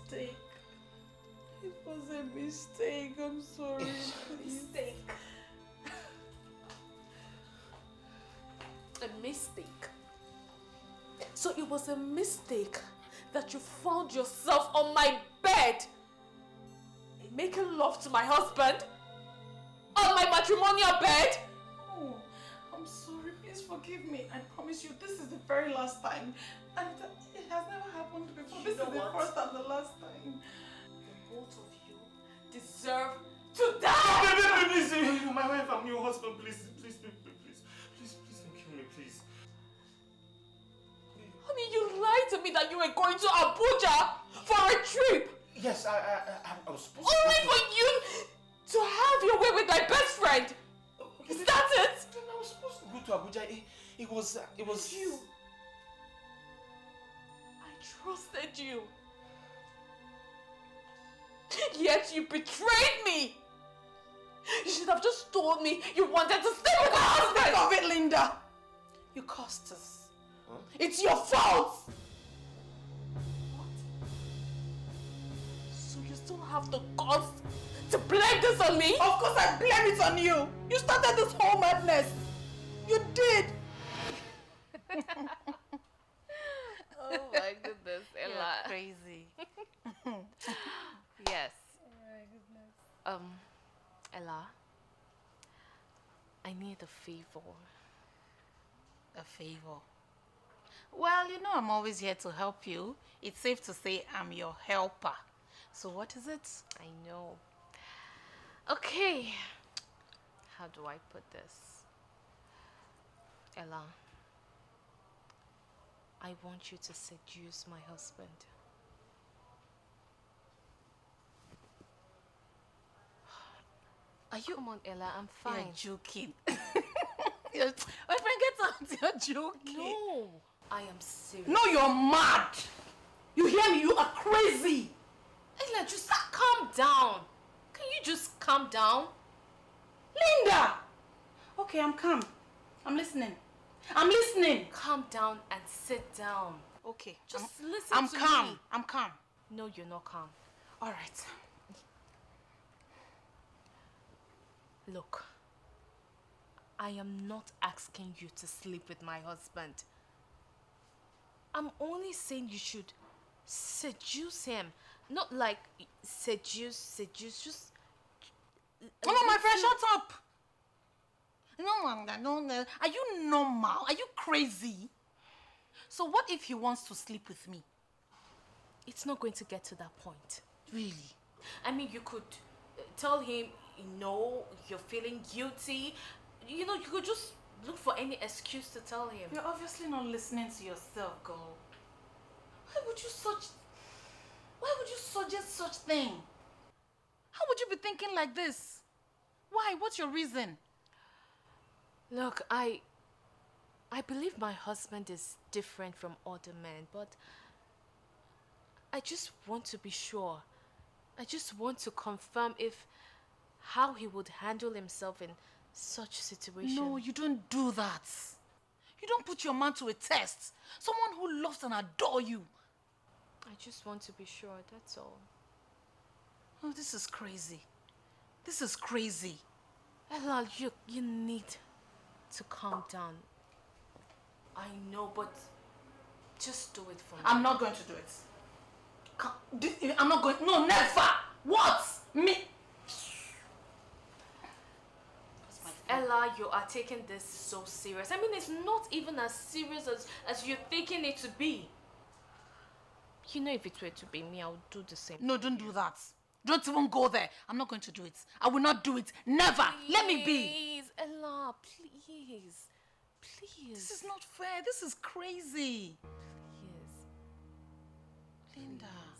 mistake. It was a mistake. I'm sorry. Mistake. A mistake. So it was a mistake that you found yourself on my bed, making love to my husband, on my matrimonial bed. Oh, I'm sorry. Please forgive me. I promise you, this is the very last time. And it has never happened before. This is the first and the last time. The both of you deserve to die! Please, my wife, I'm your husband. Please don't kill me, please. Honey, you lied to me that you were going to Abuja for a trip. Yes, I was supposed to. Only for you to have your way with my best friend. Is that it? I was supposed to go to Abuja. It was you. I trusted you. Yet you betrayed me. You should have just told me you wanted to stay with my husband. Think of it, Linda. You cost us. Huh? It's your fault. What? So you still have the guts to blame this on me? Of course I blame it on you. You started this whole madness. You did. Oh my goodness, Ella. You're crazy. Yes. Oh my goodness. Ella, I need a favor. A favor? Well, you know I'm always here to help you. It's safe to say I'm your helper. So what is it? I know. Okay. How do I put this? Ella, I want you to seduce my husband. Are you? Come on, Ella, I'm fine. You're joking. My friend, get out. You're joking. No, I am serious. No, you're mad. You hear me? You are crazy. Ella, just calm down. Can you just calm down? Linda! Okay, I'm calm. I'm listening. I'm listening. Calm down and sit down. Okay. Just listen I'm to calm. me. I'm calm. No, you're not calm. All right. Look, I am not asking you to sleep with my husband. I'm only saying you should seduce him. Not like seduce, just... Come on, my friend, shut up. No. Are you normal? Are you crazy? So what if he wants to sleep with me? It's not going to get to that point. Really? I mean, you could tell him, no, you're feeling guilty. You know, you could just look for any excuse to tell him. You're obviously not listening to yourself, girl. Why would you suggest such thing? How would you be thinking like this? Why? What's your reason? Look, I believe my husband is different from other men, but I just want to be sure. I just want to confirm how he would handle himself in such situation. No, you don't do that. You don't put your man to a test. Someone who loves and adores you. I just want to be sure, that's all. Oh, this is crazy. This is crazy. Ella, you need to calm down. I know, but just do it for me. I'm not going to do it. I'm not going. No, never. What? Me? Ella, you are taking this so serious. I mean, it's not even as serious as you're taking it to be. You know, if it were to be me, I would do the same. No, don't do that. Don't even go there. I'm not going to do it. I will not do it. Never. Please, let me be. Please, Ella, please. Please. This is not fair. This is crazy. Please. Linda.